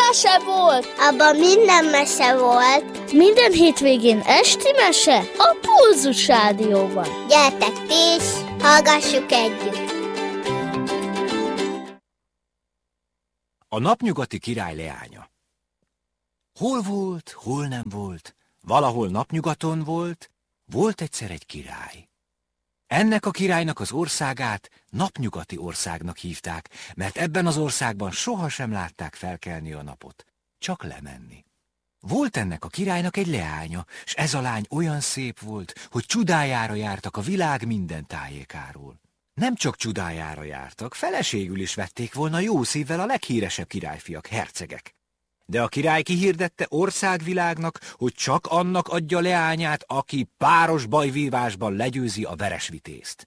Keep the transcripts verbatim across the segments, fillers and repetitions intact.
mese volt? Abban minden mese volt. Minden hétvégén esti mese a Pulzus Rádióban. Gyertek ti is, hallgassuk együtt. A napnyugati király leánya. Hol volt, hol nem volt, valahol napnyugaton volt, volt egyszer egy király. Ennek a királynak az országát napnyugati országnak hívták, mert ebben az országban sohasem látták felkelni a napot, csak lemenni. Volt ennek a királynak egy leánya, s ez a lány olyan szép volt, hogy csodájára jártak a világ minden tájékáról. Nem csak csodájára jártak, feleségül is vették volna jó szívvel a leghíresebb királyfiak, hercegek. De a király kihirdette országvilágnak, hogy csak annak adja leányát, aki páros bajvívásban legyőzi a veresvitézt.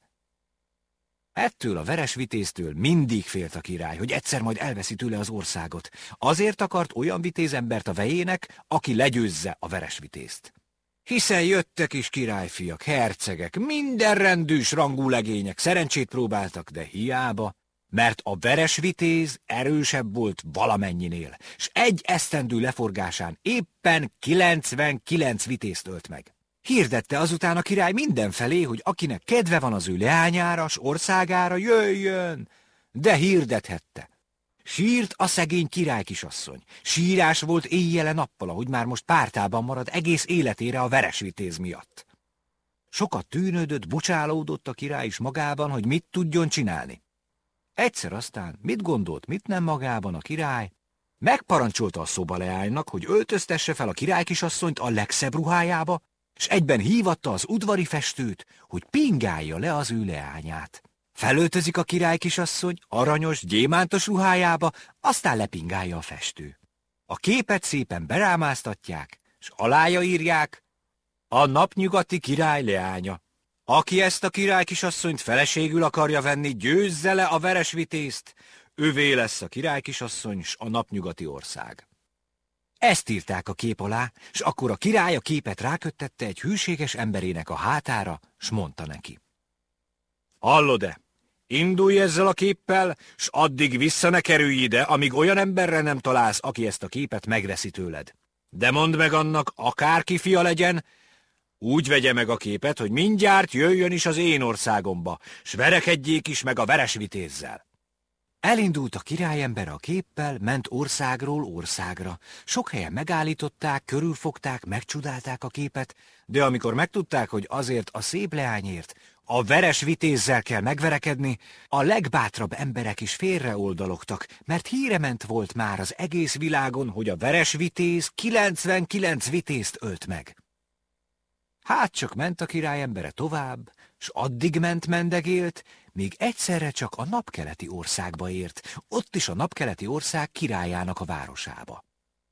Ettől a veresvitéztől mindig félt a király, hogy egyszer majd elveszi tőle az országot. Azért akart olyan vitézembert a vejének, aki legyőzze a veresvitézt. Hiszen jöttek is királyfiak, hercegek, mindenrendűs rangú legények, szerencsét próbáltak, de hiába, mert a veresvitéz erősebb volt valamennyinél, s egy esztendő leforgásán éppen kilencvenkilenc vitézt ölt meg. Hirdette azután a király mindenfelé, hogy akinek kedve van az ő leányára, s országára, jöjjön, de hirdethette. Sírt a szegény királykisasszony. Sírás volt éjjele-nappal, ahogy már most pártában marad egész életére a veresvitéz miatt. Sokat tűnődött, bucsálódott a király is magában, hogy mit tudjon csinálni. Egyszer aztán, mit gondolt, mit nem magában a király, megparancsolta a szobaleánynak, hogy öltöztesse fel a királykisasszonyt a legszebb ruhájába, s egyben hívatta az udvari festőt, hogy pingálja le az ő leányát. Felöltözik a királykisasszony aranyos, gyémántos ruhájába, aztán lepingálja a festő. A képet szépen berámáztatják, s alája írják: a napnyugati király leánya. Aki ezt a királykisasszonyt feleségül akarja venni, győzze le a veresvitézt, övé lesz a királykisasszony s a napnyugati ország. Ezt írták a kép alá, s akkor a király a képet ráköttette egy hűséges emberének a hátára, s mondta neki: hallod-e? Indulj ezzel a képpel, s addig vissza ne kerülj ide, amíg olyan emberre nem találsz, aki ezt a képet megveszi tőled. De mondd meg annak, akárki fia legyen, úgy vegye meg a képet, hogy mindjárt jöjjön is az én országomba, s verekedjék is meg a veresvitézzel. Elindult a királyember a képpel, ment országról országra. Sok helyen megállították, körülfogták, megcsodálták a képet, de amikor megtudták, hogy azért a szép leányért a veresvitézzel kell megverekedni, a legbátrabb emberek is félreoldalogtak, mert híre ment volt már az egész világon, hogy a veresvitéz kilencvenkilenc vitézt ölt meg. Hát csak ment a királyembere tovább, s addig ment mendegélt, míg egyszerre csak a napkeleti országba ért, ott is a napkeleti ország királyának a városába.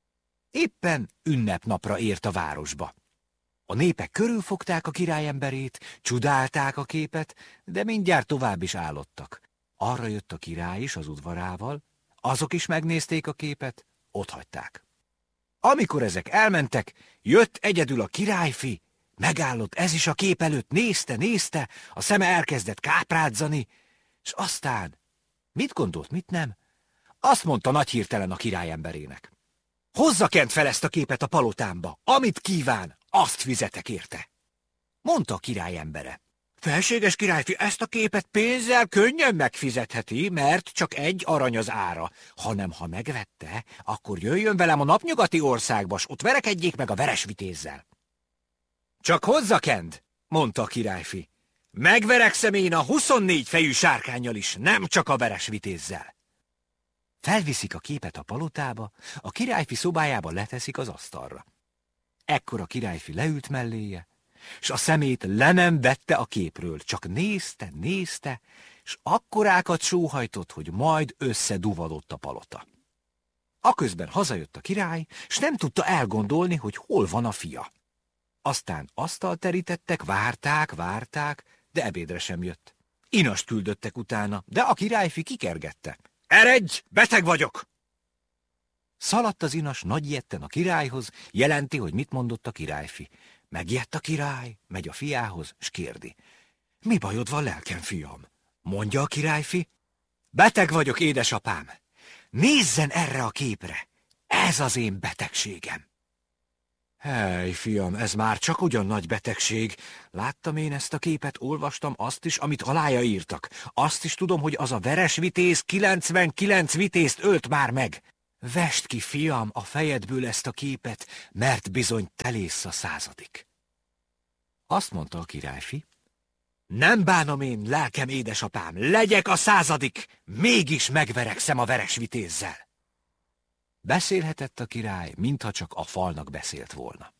Éppen ünnepnapra ért a városba. A népek körülfogták a királyemberét, csodálták a képet, de mindjárt tovább is állottak. Arra jött a király is az udvarával, azok is megnézték a képet, otthagyták. Amikor ezek elmentek, jött egyedül a királyfi, megállott ez is a kép előtt, nézte, nézte, a szeme elkezdett káprádzani, és aztán, mit gondolt, mit nem? Azt mondta nagy hirtelen a királyemberének: hozza kent fel ezt a képet a palotámba, amit kíván, azt fizetek érte. Mondta a királyembere: felséges királyfi, ezt a képet pénzzel könnyen megfizetheti, mert csak egy arany az ára, hanem ha megvette, akkor jöjjön velem a napnyugati országba, s ott verekedjék meg a veresvitézzel. Csak hozza kent, mondta a királyfi. Megverekszem én a huszonnégy fejű sárkánnyal is, nem csak a veresvitézzel. Felviszik a képet a palotába, a királyfi szobájába leteszik az asztalra. Ekkor a királyfi leült melléje, s a szemét le nem vette a képről, csak nézte, nézte, s akkorákat sóhajtott, hogy majd összeduvadott a palota. Aközben hazajött a király, s nem tudta elgondolni, hogy hol van a fia. Aztán asztalt terítettek, várták, várták, de ebédre sem jött. Inast küldöttek utána, de a királyfi kikergette: eredj, beteg vagyok! Szaladt az inas nagyjetten a királyhoz, jelenti, hogy mit mondott a királyfi. Megijedt a király, megy a fiához, s kérdi: mi bajod van, lelkem, fiam? Mondja a királyfi: beteg vagyok, édesapám. Nézzen erre a képre! Ez az én betegségem. Hely, fiam, ez már csak ugyan nagy betegség. Láttam én ezt a képet, olvastam azt is, amit alája írtak. Azt is tudom, hogy az a veres vitéz kilencvenkilenc vitézt ölt már meg. Vesd ki, fiam, a fejedből ezt a képet, mert bizony te lész a századik. Azt mondta a királyfi, nem bánom én, lelkem édesapám, legyek a századik, mégis megverekszem a veres vitézzel. Beszélhetett a király, mintha csak a falnak beszélt volna.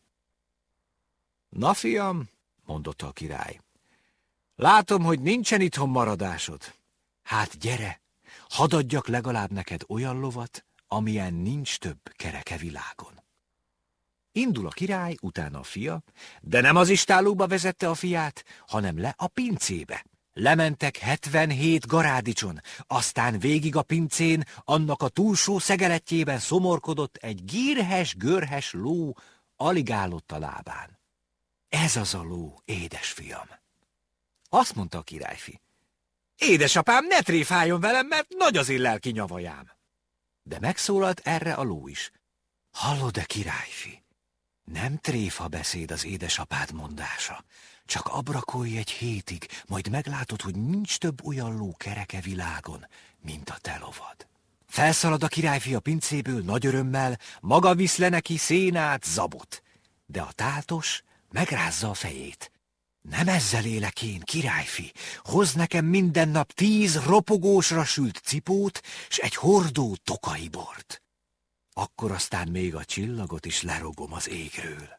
Na, fiam, mondotta a király, látom, hogy nincsen itthon maradásod. Hát gyere, hadd adjak legalább neked olyan lovat, amilyen nincs több kereke világon. Indul a király, utána a fia, de nem az istállóba vezette a fiát, hanem le a pincébe. Lementek hetvenhét garádicson, aztán végig a pincén, annak a túlsó szegeletjében szomorkodott egy gírhes, görhes ló, alig állott a lábán. Ez az a ló, édesfiam. Azt mondta a királyfi, édesapám, ne tréfáljon velem, mert nagy az én lelki nyavajám. De megszólalt erre a ló is. Hallod-e, királyfi? Nem tréfa beszéd az édesapád mondása. Csak abrakolj egy hétig, majd meglátod, hogy nincs több olyan ló kereke világon, mint a te lovad. Felszalad a királyfi a pincéből nagy örömmel, maga visz le neki szénát, zabot. De a táltos megrázza a fejét. Nem ezzel élek én, királyfi, hozz nekem minden nap tíz ropogósra sült cipót, s egy hordó tokai bort. Akkor aztán még a csillagot is lerogom az égről.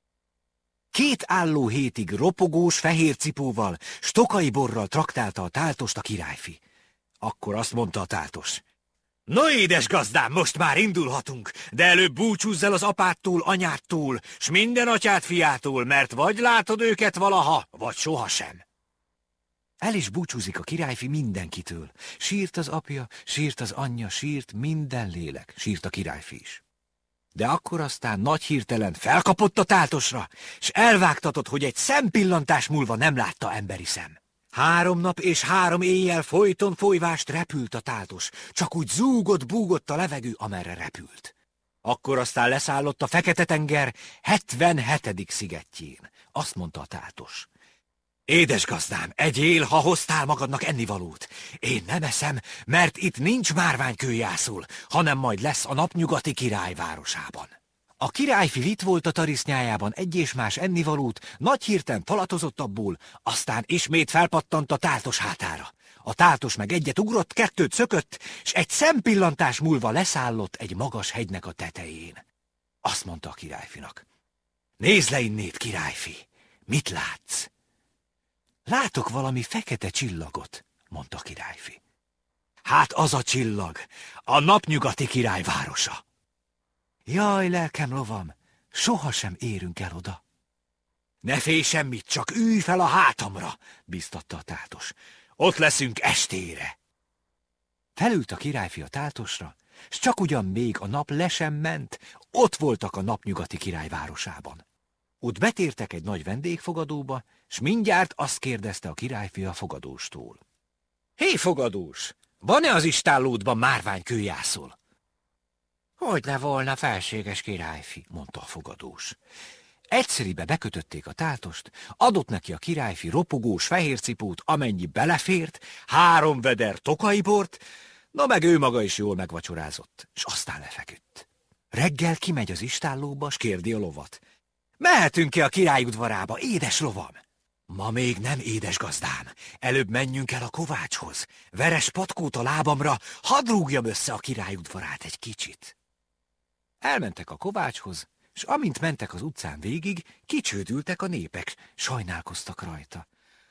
Két álló hétig ropogós fehér cipóval, s tokai borral traktálta a táltost a királyfi. Akkor azt mondta a táltos, no, édes gazdám, most már indulhatunk, de előbb búcsúzz el az apádtól, anyádtól, s minden atyád fiától, mert vagy látod őket valaha, vagy sohasem. El is búcsúzik a királyfi mindenkitől. Sírt az apja, sírt az anyja, sírt minden lélek, sírt a királyfi is. De akkor aztán nagy hirtelen felkapott a táltosra, s elvágtatott, hogy egy szempillantás múlva nem látta emberi szem. Három nap és három éjjel folyton folyvást repült a táltos, csak úgy zúgott-búgott a levegő, amerre repült. Akkor aztán leszállott a Fekete-tenger hetvenhetedik szigetjén. Azt mondta a táltos, édes gazdám, egyél, ha hoztál magadnak ennivalót. Én nem eszem, mert itt nincs márványkőjászol, hanem majd lesz a napnyugati király városában. A királyfi vitt volt a tarisznyájában egy és más ennivalót, nagy hirten falatozott abból, aztán ismét felpattant a táltos hátára. A táltos meg egyet ugrott, kettőt szökött, s egy szempillantás múlva leszállott egy magas hegynek a tetején. Azt mondta a királyfinak, nézd le innét, királyfi, mit látsz? Látok valami fekete csillagot, mondta a királyfi. Hát az a csillag, a napnyugati király városa. Jaj, lelkem lovam, sohasem érünk el oda. Ne félj semmit, csak ülj fel a hátamra, biztatta a táltos. Ott leszünk estére. Felült a királyfi a táltosra, s csak ugyan még a nap le sem ment, ott voltak a napnyugati király városában. Ott betértek egy nagy vendégfogadóba, s mindjárt azt kérdezte a királyfi a fogadóstól. Hé, fogadós, van-e az istállódban márványkőjászol? Hogy ne volna, felséges királyfi, mondta a fogadós. Egyszeribe bekötötték a táltost, adott neki a királyfi ropogós fehér cipót, amennyi belefért, három veder tokai bort, na meg ő maga is jól megvacsorázott, s aztán lefeküdt. Reggel kimegy az istállóba, s kérdi a lovat. Mehetünk-e a király udvarába, édes lovam? Ma még nem, édes gazdám, előbb menjünk el a kovácshoz. Veres patkót a lábamra, hadd rúgjam össze a király udvarát egy kicsit. Elmentek a kovácshoz, s amint mentek az utcán végig, kicsődültek a népek, sajnálkoztak rajta.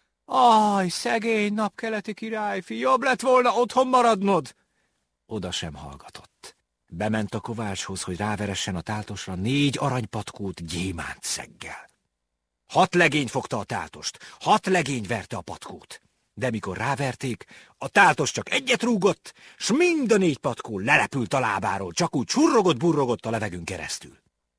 Aj, szegény napkeleti királyfi, jobb lett volna otthon maradnod! Oda sem hallgatott. Bement a kovácshoz, hogy ráveressen a táltosra négy aranypatkót gyémánt szeggel. Hat legény fogta a táltost, hat legény verte a patkót. De mikor ráverték, a táltos csak egyet rúgott, s mind a négy patkó lelepült a lábáról, csak úgy csurrogott-burrogott a levegőn keresztül.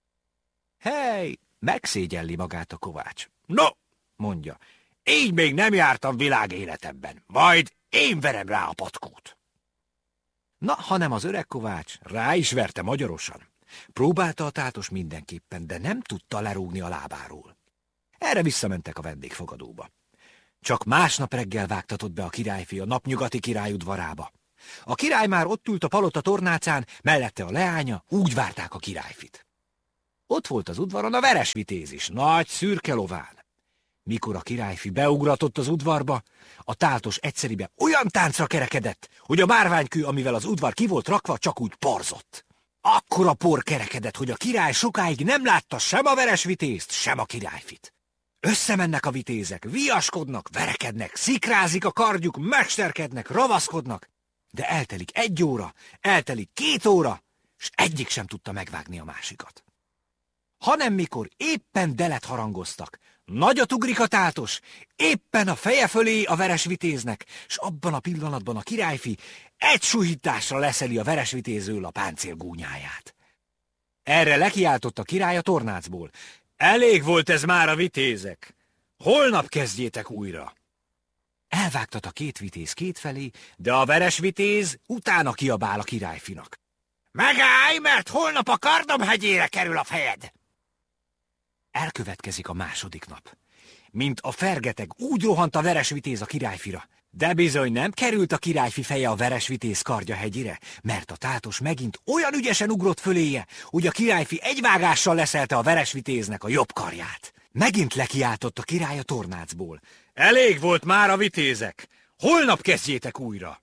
Hely, megszégyelli magát a kovács. No, mondja, így még nem jártam világéletemben, majd én verem rá a patkót. Na, hanem az öreg kovács rá is verte magyarosan. Próbálta a tátos mindenképpen, de nem tudta lerúgni a lábáról. Erre visszamentek a vendégfogadóba. Csak másnap reggel vágtatott be a királyfi a napnyugati király udvarába. A király már ott ült a palota tornácán, mellette a leánya, úgy várták a királyfit. Ott volt az udvaron a veresvitéz is, nagy szürke lován. Mikor a királyfi beugratott az udvarba, a tátos egyszeribe olyan táncra kerekedett, hogy a márványkő, amivel az udvar ki volt rakva, csak úgy porzott. Akkora por kerekedett, hogy a király sokáig nem látta sem a veresvitézt, sem a királyfit. Összemennek a vitézek, viaskodnak, verekednek, szikrázik a kardjuk, mesterkednek, ravaszkodnak, de eltelik egy óra, eltelik két óra, s egyik sem tudta megvágni a másikat. Hanem mikor éppen delet harangoztak, nagyot ugrik a tátos, éppen a feje fölé a veresvitéznek, s abban a pillanatban a királyfi egy suhításra leszeli a veresvitézről a páncélgúnyáját. Erre lekiáltott a király a tornácból: elég volt ez már a vitézek, holnap kezdjétek újra. Elvágtat a két vitéz kétfelé, de a veresvitéz utána kiabál a királyfinak: megállj, mert holnap a Kardomhegyére kerül a fejed! Elkövetkezik a második nap. Mint a fergeteg, úgy rohant a veresvitéz a királyfira. De bizony nem került a királyfi feje a veresvitéz kardjahegyire, mert a tátos megint olyan ügyesen ugrott föléje, hogy a királyfi egy vágással leszelte a veresvitéznek a jobb karját. Megint lekiáltott a király a tornácból: elég volt már a vitézek, holnap kezdjétek újra.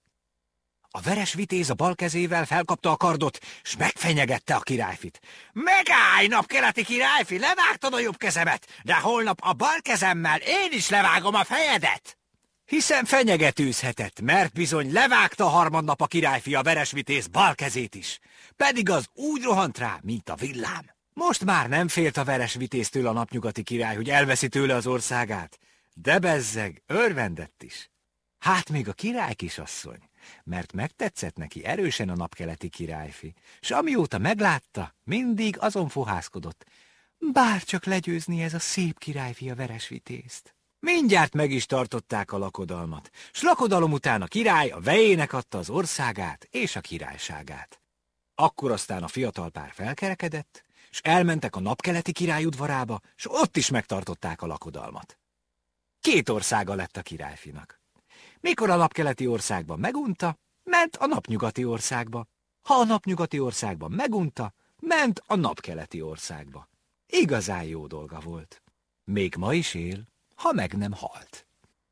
A veresvitéz a bal kezével felkapta a kardot, s megfenyegette a királyfit: megállj, napkeleti királyfi, levágtad a jobb kezemet, de holnap a bal kezemmel én is levágom a fejedet. Hiszen fenyegetőzhetett, mert bizony levágta harmadnap a királyfi a veresvitéz bal kezét is, pedig az úgy rohant rá, mint a villám. Most már nem félt a veresvitéztől a napnyugati király, hogy elveszi tőle az országát, de bezzeg örvendett is. Hát még a király kisasszony, mert megtetszett neki erősen a napkeleti királyfi, s amióta meglátta, mindig azon fohászkodott: bárcsak legyőzni ez a szép királyfi a veresvitézt. Mindjárt meg is tartották a lakodalmat, s lakodalom után a király a vejének adta az országát és a királyságát. Akkor aztán a fiatal pár felkerekedett, s elmentek a napkeleti király udvarába, s ott is megtartották a lakodalmat. Két országa lett a királyfinak. Mikor a napkeleti országban megunta, ment a napnyugati országba. Ha a napnyugati országban megunta, ment a napkeleti országba. Igazán jó dolga volt. Még ma is él, ha meg nem halt.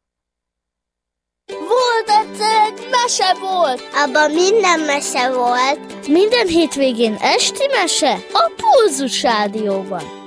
Volt egyszer egy mese volt! Abban minden mese volt. Minden hétvégén esti mese a Pulzus Rádióban.